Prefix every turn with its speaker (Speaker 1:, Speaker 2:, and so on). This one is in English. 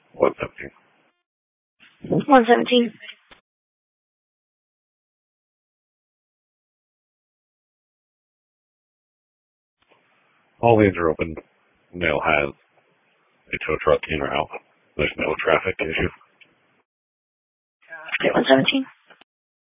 Speaker 1: 117.
Speaker 2: 117.
Speaker 1: All lanes are open. Mail has a tow truck in or out. There's no traffic issue.
Speaker 2: Okay, 117.